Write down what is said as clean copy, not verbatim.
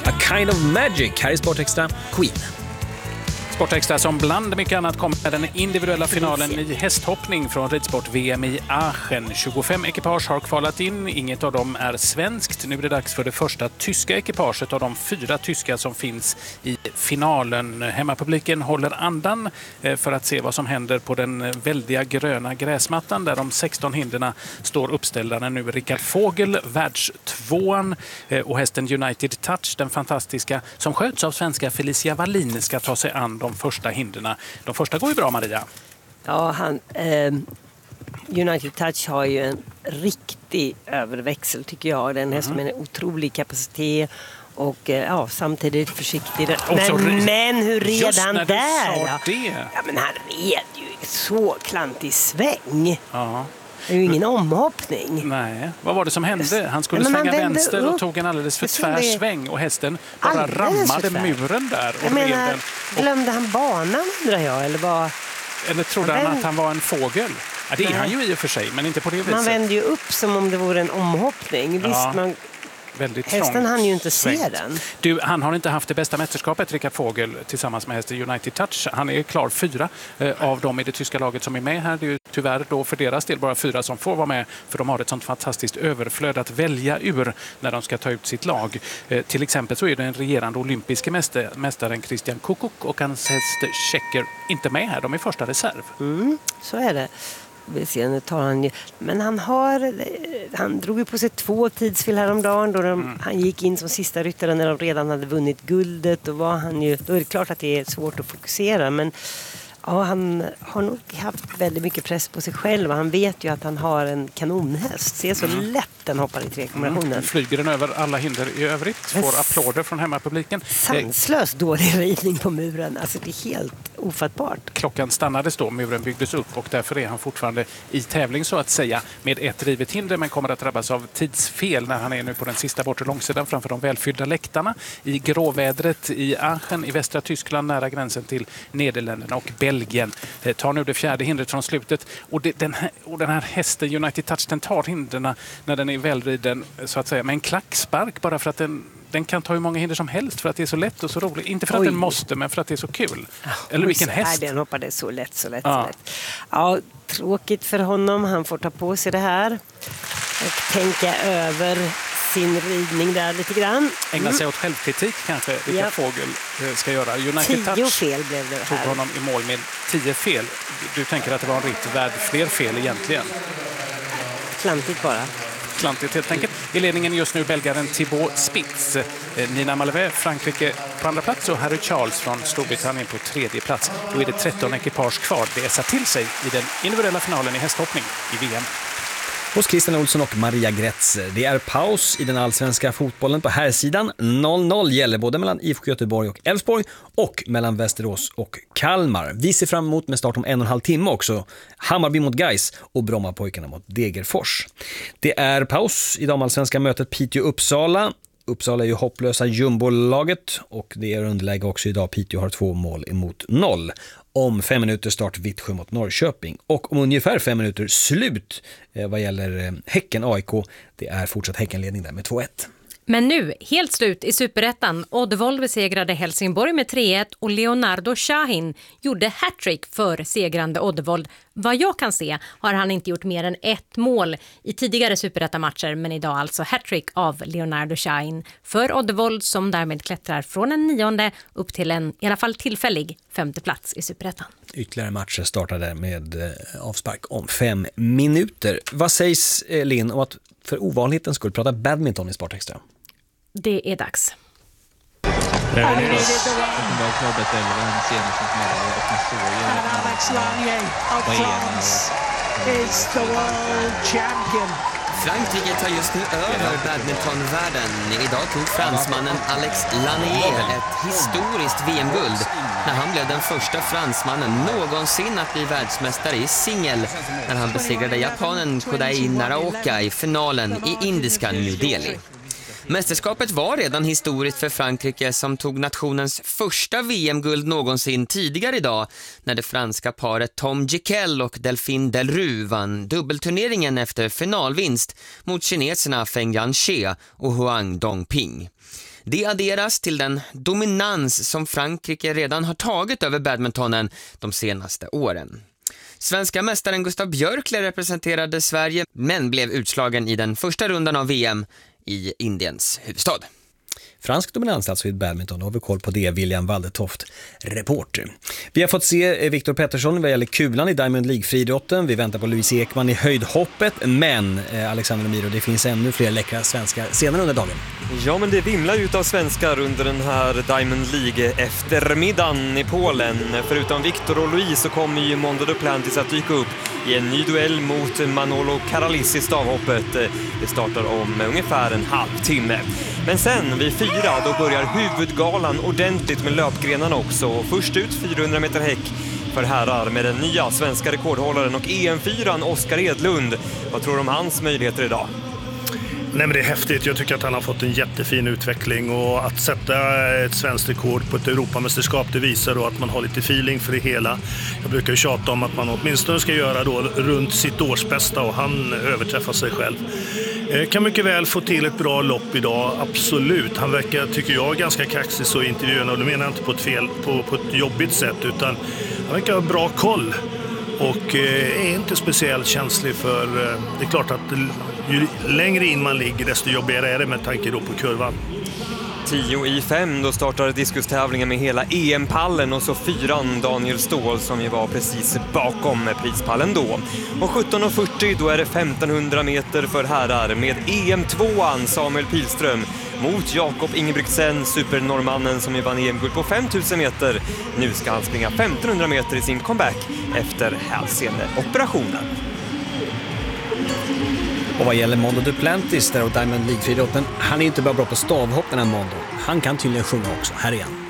A Kind of Magic. Här i Sportextra, Queen. Sportextra som bland mycket annat kommer med den individuella finalen i hästhoppning från ridsport-VM i Aachen. 25 ekipage har kvalat in, inget av dem är svenskt. Nu är det dags för det första tyska ekipaget av de 4 tyska som finns i finalen. Hemmapubliken håller andan för att se vad som händer på den väldiga gröna gräsmattan där de 16 hinderna står uppställda. Nu Rickard Fogel, världstvåan, och hästen United Touch, den fantastiska, som sköts av svenska Felicia Wallin, ska ta sig an de första hinderna. De första går ju bra, Maria. Ja, United Touch har ju en riktig överväxel tycker jag. Den häst med en otrolig kapacitet och samtidigt försiktig. Men hur red han där? Ja, men han red ju så klantig sväng. Ja. Det är ju ingen omhoppning. Nej, vad var det som hände? Han skulle svänga vänster och tog en alldeles för tvär sväng och hästen bara rammade muren där. Och glömde han banan undrar jag? Eller trodde han att han var en fågel? Ja, det är han ju i och för sig, men inte på det viset. Man vände ju upp som om det vore en omhoppning. Ja. Visst, väldigt hästen hann ju inte se den. Du, han har inte haft det bästa mästerskapet, Rickard Fogel, tillsammans med hästen United Touch. Han är klar 4 av dem i det tyska laget som är med här. Det är ju tyvärr då för deras del bara 4 som får vara med, för de har ett sånt fantastiskt överflöd att välja ur när de ska ta ut sitt lag. Till exempel så är det en regerande olympiske mästaren Christian Kukuk och hans häst Checker inte med här. De är första reserv. Så är det. Nu tar han ju, men han drog ju på sig 2 tidsfel häromdagen då han gick in som sista ryttare när de redan hade vunnit guldet. Då är det klart att det är svårt att fokusera, men ja, han har nog haft väldigt mycket press på sig själv. Han vet ju att han har en kanonhäst. Ser så lätt den hoppar i 3-kombinationen. Flyger den över alla hinder i övrigt. Får applåder från hemmapubliken. Sanslöst dålig ridning på muren. Alltså det är helt ofattbart. Klockan stannades då, muren byggdes upp och därför är han fortfarande i tävling så att säga med ett drivet hinder, men kommer att drabbas av tidsfel när han är nu på den sista bortre långsidan framför de välfyllda läktarna i gråvädret i Aachen i västra Tyskland nära gränsen till Nederländerna och Belgien. Tar nu det 4:e hindret från slutet och den här hästen United Touch, den tar hindren när den är välriden så att säga med en klackspark bara för att den kan ta hur många hinder som helst för att det är så lätt och så roligt. Inte för att den måste, men för att det är så kul. Eller vilken häst. Den hoppade så lätt. Ja, tråkigt för honom. Han får ta på sig det här och tänka över sin ridning där lite grann. Ägna sig åt självkritik kanske, vilka Fågel ska göra. United 10 fel blev det här. Tog honom i mål med 10 fel. Du tänker att det var en ritt värd fler fel egentligen? Klantigt bara. Klantigt helt enkelt. I ledningen just nu belgaren Thibaut Spitz. Nina Malvé, Frankrike på andra plats och Harry Charles från Storbritannien på 3:e plats. Då är det 13 ekipage kvar. Det är till sig i den individuella finalen i hästhoppning i VM. Hos Christian Olsson och Maria Gretz. Det är paus i den allsvenska fotbollen på här sidan. 0-0 gäller både mellan IFK Göteborg och Elfsborg och mellan Västerås och Kalmar. Vi ser fram emot med start om 1,5 timme också. Hammarby mot Gais och Brommapojkarna mot Degerfors. Det är paus i damallsvenska mötet Piteå-Uppsala. Uppsala är ju hopplösa jumbolaget och det är underläge också idag. Piteå har 2 mål emot 0. Om 5 minuter start Vittsjö mot Norrköping. Och om ungefär 5 minuter slut vad gäller Häcken-AIK. Det är fortsatt Häckenledning där med 2-1. Men nu, helt slut i Superettan. Oddvold besegrade Helsingborg med 3-1 och Leonardo Shahin gjorde hattrick för segrande Oddvold. Vad jag kan se har han inte gjort mer än 1 mål i tidigare Superettan-matcher, men idag alltså hattrick av Leonardo Shahin för Oddvold som därmed klättrar från en 9:e upp till en i alla fall tillfällig 5:e plats i Superettan. Ytterligare matcher startade med avspark om 5 minuter. Vad sägs, Linn, om att för ovanligheten skulle prata badminton i Sportextra? Det är dags. Frankrike tar just nu över badmintonvärlden. Idag tog fransmannen Alex Lanier ett historiskt VM-guld när han blev den första fransmannen någonsin att bli världsmästare i singel när han besegrade japanen Kodai Naraoka i finalen i indiska New Delhi. Mästerskapet var redan historiskt för Frankrike som tog nationens första VM-guld någonsin tidigare idag när det franska paret Tom Jekyll och Delphine Delru vann dubbelturneringen efter finalvinst mot kineserna Feng Yanxie och Huang Dongping. Det adderas till den dominans som Frankrike redan har tagit över badmintonen de senaste åren. Svenska mästaren Gustav Björkle representerade Sverige men blev utslagen i den första rundan av VM i Indiens huvudstad. Fransk dominans alltså i badminton, har vi koll på det, William Waldetoft, reporter. Vi har fått se Viktor Pettersson vad gäller kulan i Diamond League-friidrotten. Vi väntar på Louise Ekman i höjdhoppet, men Alexander Miro, det finns ännu fler läckra svenskar senare under dagen. Ja, men det vimlar ut av svenskar under den här Diamond League-eftermiddagen i Polen. Förutom Viktor och Louise så kommer ju Mondo Duplantis att dyka upp i en ny duell mot Manolo Karalis i stavhoppet. Det startar om ungefär en halvtimme. Men sen vid 4 då börjar huvudgalan ordentligt med löpgrenarna också. Först ut 400 meter häck för herrar med den nya svenska rekordhållaren och EM4 Oskar Edlund. Vad tror du om hans möjligheter idag? Nej, men det är häftigt. Jag tycker att han har fått en jättefin utveckling, och att sätta ett svenskt rekord på ett Europamästerskap, det visar då att man har lite feeling för det hela. Jag brukar ju tjata om att man åtminstone ska göra då runt sitt årsbästa, och han överträffar sig själv. Kan mycket väl få till ett bra lopp idag, absolut. Han verkar, tycker jag, ganska kaxig så i intervjuerna, och det menar jag inte på ett jobbigt sätt, utan han verkar ha bra koll. Och är inte speciellt känslig för, det är klart att ju längre in man ligger desto jobbigare är det med tanke då på kurvan. 10:05 då startar diskustävlingen med hela EM-pallen och så 4 Daniel Ståhl som ju var precis bakom prispallen då. Och 17:40 då är det 1500 meter för herrar med EM2an Samuel Pilström mot Jakob Ingebrigtsen, supernormannen som ju vann EM-guld på 5000 meter. Nu ska han springa 1500 meter i sin comeback efter hälseneoperationen. Och vad gäller Mondo Duplantis där och Diamond League-friidrotten, han är inte bara bra på stavhopp den här Mondo. Han kan tydligen sjunga också. Här igen.